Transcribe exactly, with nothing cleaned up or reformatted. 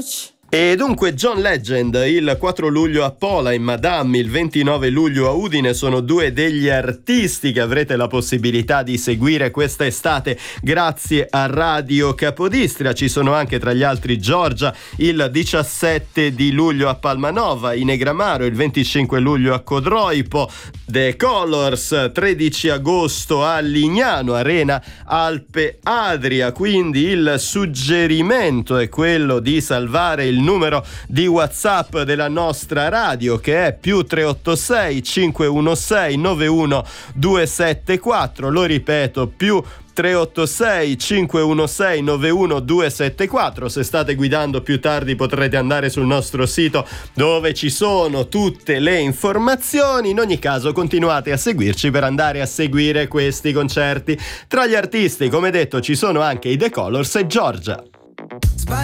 church. E dunque John Legend il quattro luglio a Pola, in Madame il ventinove luglio a Udine sono due degli artisti che avrete la possibilità di seguire questa estate grazie a Radio Capodistria. Ci sono anche tra gli altri Giorgia il diciassette di luglio a Palmanova, in Negramaro il venticinque luglio a Codroipo, The Colors tredici agosto a Lignano, Arena Alpe Adria. Quindi il suggerimento è quello di salvare il numero di WhatsApp della nostra radio, che è più tre otto sei cinque uno sei nove uno due sette quattro. Lo ripeto, più tre otto sei cinque uno sei nove uno due sette quattro. Se state guidando più tardi potrete andare sul nostro sito dove ci sono tutte le informazioni. In ogni caso continuate a seguirci per andare a seguire questi concerti. Tra gli artisti, come detto, ci sono anche i The Colors e Giorgia.